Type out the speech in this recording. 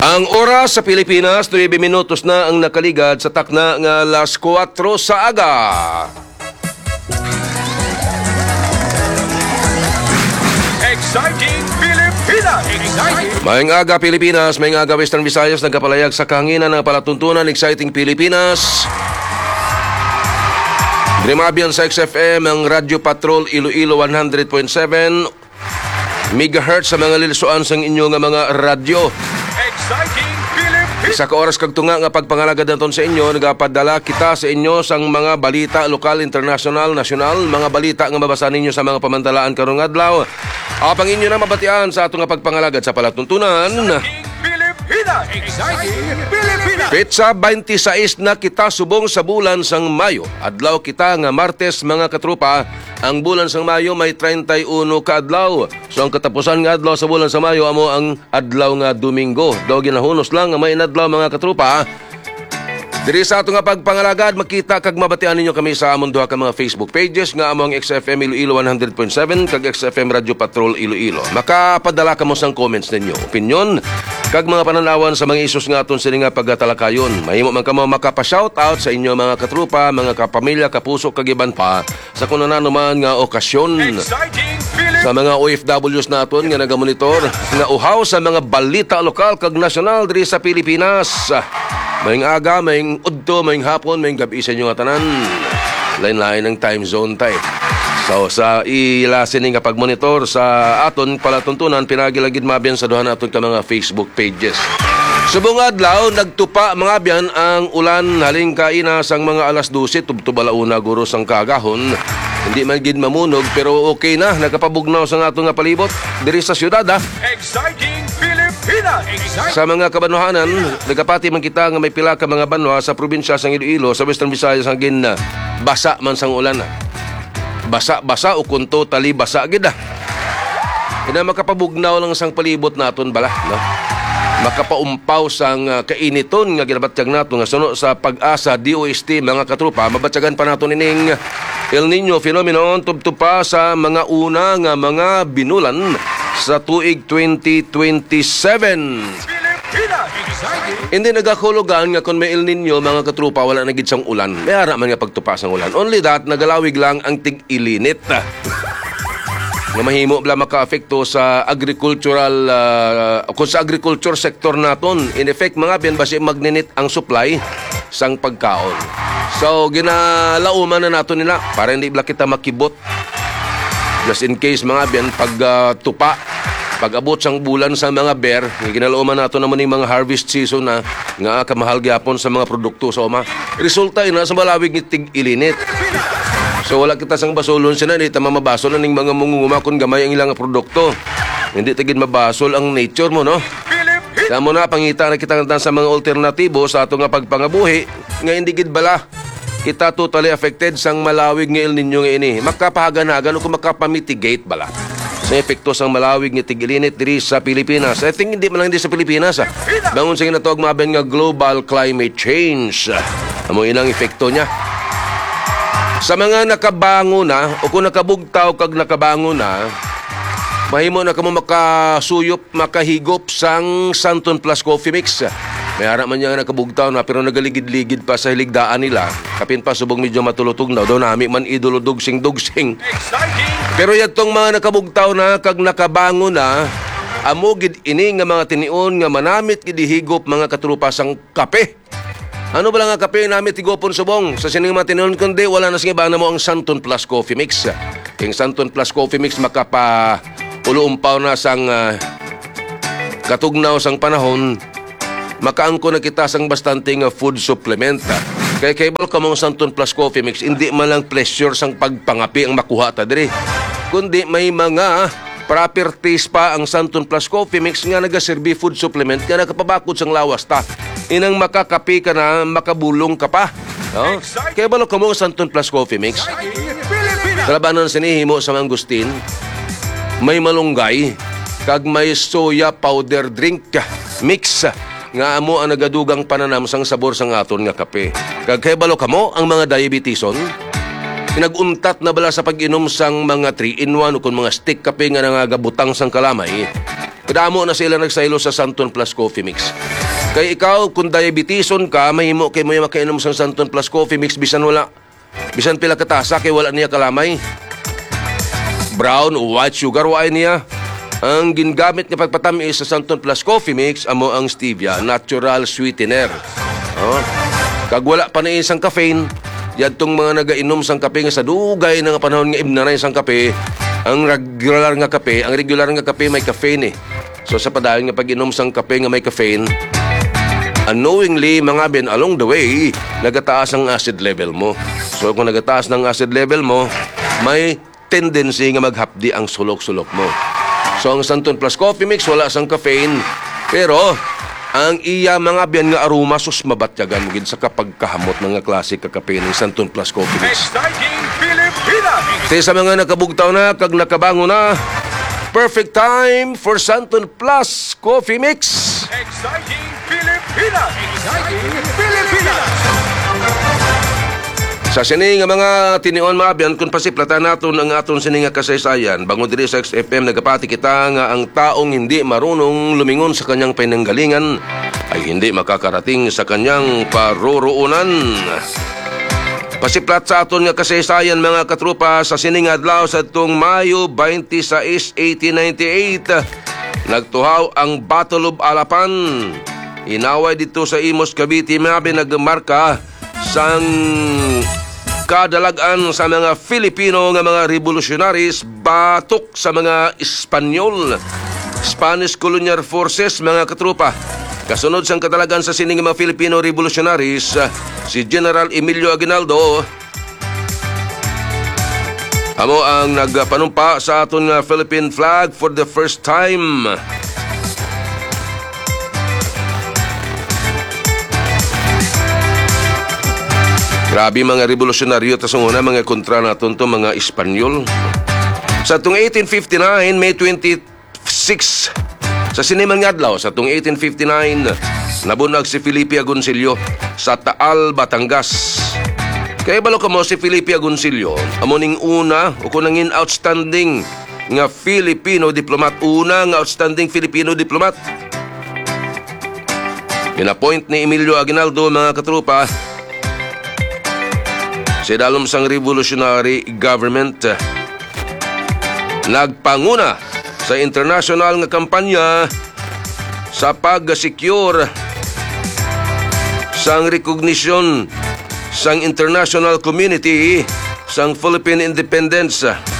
Ang oras sa Pilipinas, 9 minutos na ang nakaligad sa takna nga alas 4 sa aga. Exciting Pilipinas! Maayong aga Pilipinas, maayong aga Western Visayas, nagkapalayag sa kahanginan ng palatuntunan. Exciting Pilipinas. Grimabian sa XFM, ang Radio Patrol Iloilo 100.7 megahertz sa mga lilisuan sa inyong mga radyo. Exciting Pilipinas! Isa ka oras kag tunga nga pagpangalagad naton sa inyo, nagapadala kita sa inyo sang mga balita lokal, international, nasyonal, mga balita nga mabasa ninyo sa mga pamantalaan karong adlaw. Apang inyo na mabatian sa atong pagpangalagad sa palatuntunan. Exciting Pilipinas! Petsa 26 na kita subong sa bulan sang Mayo. Adlaw kita nga Martes mga katropa. Ang bulan sang Mayo may 31 ka adlaw. So ang katapusan nga adlaw sa bulan sang Mayo amo ang adlaw nga Domingo. Daw ginahunos lang nga may adlaw mga katropa. Diri sa ato nga pagpangalagad, makita kag mabatian ninyo kami sa among duha ka mga Facebook pages nga among XFM Iloilo 100.7 kag XFM Radio Patrol Iloilo. Makapadala kamo sang comments ninyo, opinion kag mga pananawan sa mga isus nga aton sini nga pagtalakayon. Mahimo man kamo makapa-shoutout sa inyo mga katrupa, mga kapamilya, kapuso kag iban pa sa kunanan man nga okasyon. Sa mga OFWs naton nga nagamonitor nga uhaw sa mga balita lokal kag nasyonal diri sa Pilipinas. Maying aga, maying udto, maying hapon, maying gabi sa inyo nga tanan. Lain-lain ng time zone tayo. So sa ilasin nga pagmonitor sa aton palatuntunan, pinagilagid mabiyan sa duha naton ka mga Facebook pages. Subong adlaw, nagtupa mga biyan ang ulan haling kaina sang mga alas 12, tubtubalauna guro sang kagahon. Hindi man gid mamunog pero okay na, nakapabugnaw sa aton nga palibot diri sa syudad ha. Exciting Pilipinas! Sa mga kabanuhanan, nagkapati man kita nga may pila ka mga banwa sa probinsya sang Iloilo, sa Western Visayas ang gin basa man sang ulan ha. Basa o kung totally basa gid ha. Ina makapabugnaw lang sang palibot naton bala, no? Makapaumpaw sang kainiton nga ginabatyag nato nga suno sa Pag-asa DOST mga katrupa. Mabatyagan pa nato nining El Nino phenomenon tubtub pa sa mga una nga mga binulan sa tuig 2027. Hindi nagakulugan nga kung may El Nino mga katrupa wala na gid sang ulan. May ara man nga pagtupas ng ulan. Only that nagalawig lang ang tig-ilinit. Nga mahimo bala maka-apekto sa agricultural kung sa agriculture sector naton. In effect mga biyan basi magninit ang supply sang pagkaon. So ginalauman na nato nila para hindi bala kita makibot. Just in case mga biyan pag tupa, pag abot sang bulan sa mga bear, ginalauman nato naman yung mga harvest season na nga kamahal gyapon sa mga produkto sa uma. Resulta ina sa malawig ni tig-ilinit. So wala kita sang basolon siya na, hindi tama mabasol ning mga mungunguma kung gamay ang ilang produkto. Hindi tigid mabasol ang nature mo, no? Kaya mo na, pangita na kita sa mga alternatibo sa ato nga pagpangabuhi, nga hindi gid bala. Kita totally affected sang malawig nga El Nino nga ini. Makapahaganagan o kung makapamitigate bala sa epekto sang malawig nga tig-ilinit diri sa Pilipinas. I think hindi man lang diri sa Pilipinas. Bangon sa ginatawag maben nga global climate change. Amo inang epekto niya. Sa mga nakabango na o kung nakabugtaw kag nakabango na, mahimo na kamo makasuyop, makahigop sang Santon Plus Coffee Mix. May ara man niya nakabugtaw na pero nagaligid-ligid pa sa hiligdaan nila. Kapin pa subong medyo matulutog na. Daw nami man idolo dugsing-dugsing. Pero yatong mga nakabugtaw na kag nakabango na, amo gid ini nga mga tinion nga manamit gid higop mga katrupa sang kape. Ano ba lang nga kape namin tigopon subong? Sa sining matinon kundi wala na singiba na mo ang Santon Plus Coffee Mix. Yung Santon Plus Coffee Mix makapa uluumpaw na sang katugnaw sang panahon, makaangko na kita sang bastanting food supplement. Kaya kaibal ka mong Santon Plus Coffee Mix, hindi man lang pleasure sang pagpangapi ang makuha ta diri. Kundi may mga properties pa ang Santon Plus Coffee Mix nga nagaserbi food supplement nga nakapabakod sang lawas ta. Inang makakapi ka na, makabulong ka pa. No? Kaya balo ka mo Santon Plus Coffee Mix. Kalabanan sinihimo sa mangustin, may malunggay, kag may soya powder drink mix nga amo ang nagadugang pananam sang sabor sang aton nga kape. Kag kay balo ka mo ang mga diabetison, Pinaguntat na bala sa pag-inom sang mga 3-in-1 o kung mga stick kape nga nangagabutang sang kalamay. Kadamo na sila nagsaylo sa Santon Plus Coffee Mix. Kay ikaw, kung diabetison ka, mahimo kay mo yung makainom sa Santon Plus Coffee Mix, bisan pila katasa, kay wala niya kalamay. Brown o white sugar, wala niya. Ang gingamit niya pagpatamis sa Santon Plus Coffee Mix, amo ang stevia, natural sweetener. Kag wala pa na isang caffeine, yan tong mga nagainom sang kape nga sa dugay na nga panahon nga imnaray sang kape, ang regular nga kape may caffeine eh. So sa padayon nga pag-inom sang kape nga may caffeine, unknowingly, mga ben, along the way, nagataas ang acid level mo. So kung nagataas ng acid level mo, may tendency nga maghapdi ang sulok-sulok mo. So ang Santon Plus Coffee Mix, wala sang caffeine, pero ang iya mga biyan nga aroma sus mabatyagan gid sa kapagkahamot mga klase ka kape ng Santon Plus Coffee Mix. Exciting Pilipinas! Sa mga nakabugtaw na kag nakabango na, perfect time for Santon Plus Coffee Mix. Exciting Pilipinas! Exciting Pilipinas! Sa sini nga mga tinion mga biyan, kung pasiplatan naton ang aton sini nga kasaysayan, bango diri sa XFM nagapati kita nga ang taong hindi marunong lumingon sa kanyang pinanggalingan ay hindi makakarating sa kanyang paroroonan. Pasiplat sa aton nga kasaysayan mga katrupa, sa sini nga adlaw sa itong Mayo 26, 1898, nagtuhaw ang Battle of Alapan. Inaway dito sa Imos, Cavite, mabi nagmarka sang kadalagan sa mga Filipino nga mga revolutionaries batok sa mga Espanyol, Spanish colonial forces mga katrupa. Kasunod sang kadalagan sa sining mga Filipino revolutionaries, si General Emilio Aguinaldo amo ang nagpanumpa sa aton nga Philippine flag for the first time. Grabe mga revolusyonaryo, tas una mga kontra naton to mga Espanyol. Sa itong 1859, May 26, sa siniman nga adlaw, sa itong 1859, nabunag si Felipe Agoncillo sa Taal, Batangas. Kaya balo ka mo si Felipe Agoncillo, amo ning una o kunangin outstanding nga Filipino diplomat, una nga outstanding Filipino diplomat. Pinapoint ni Emilio Aguinaldo mga katrupa si dalom sang revolutionary government. Nagpanguna sa international nga kampanya sa pag-secure sang recognition sang international community sang Philippine independence.